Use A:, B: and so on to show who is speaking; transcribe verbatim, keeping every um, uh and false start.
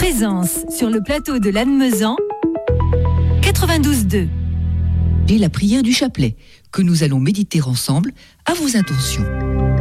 A: Présence sur le plateau de Lannemezan, quatre-vingt-douze deux.
B: Et la prière du chapelet, que nous allons méditer ensemble à vos intentions.